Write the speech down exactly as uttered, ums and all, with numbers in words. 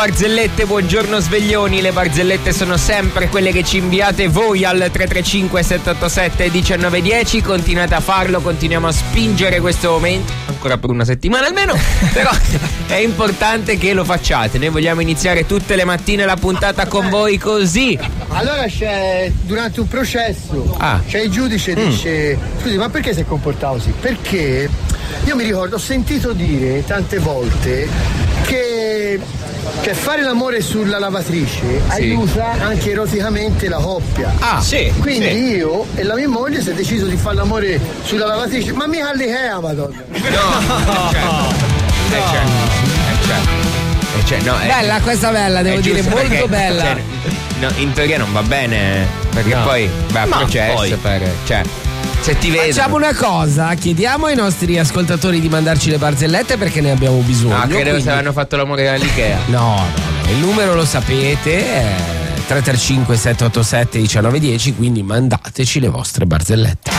Barzellette, buongiorno sveglioni. Le barzellette sono sempre quelle che ci inviate voi al tre tre cinque sette otto sette uno nove uno zero. Continuate a farlo, continuiamo a spingere questo momento ancora per una settimana almeno. Però è importante che lo facciate. Noi vogliamo iniziare tutte le mattine la puntata con voi così. Allora c'è, durante un processo, ah. c'è il giudice che mm. dice: scusi, ma perché si è comportato così? Perché io mi ricordo, ho sentito dire tante volte che, che fare l'amore sulla lavatrice sì. aiuta anche eroticamente la coppia. Ah, sì. Quindi sì. io e la mia moglie si è deciso di fare l'amore sulla lavatrice, ma mica all'Ikea, madonna. No, no. Eh, certo. Eh, certo. Eh, certo. No, bella è, questa bella, devo dire, molto perché, bella. Cioè, no, in teoria non va bene, perché no. poi va a processo, poi. Per, cioè, se ti vedo. Facciamo una cosa, chiediamo ai nostri ascoltatori di mandarci le barzellette perché ne abbiamo bisogno. Ah, credevo quindi... se avevano fatto l'amore all'Ikea. No, no, no, il numero lo sapete, è tre tre cinque sette otto sette uno nove uno zero, quindi mandateci le vostre barzellette.